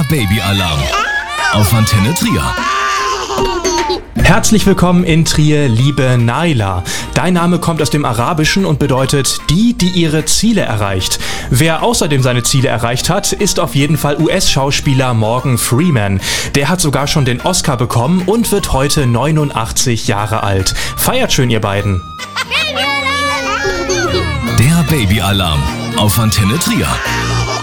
Babyalarm auf Antenne Trier. Herzlich willkommen in Trier, liebe Naila. Dein Name kommt aus dem Arabischen und bedeutet die ihre Ziele erreicht. Wer außerdem seine Ziele erreicht hat, ist auf jeden Fall US-Schauspieler Morgan Freeman. Der hat sogar schon den Oscar bekommen und wird heute 89 Jahre alt. Feiert schön, ihr beiden. Der Babyalarm auf Antenne Trier.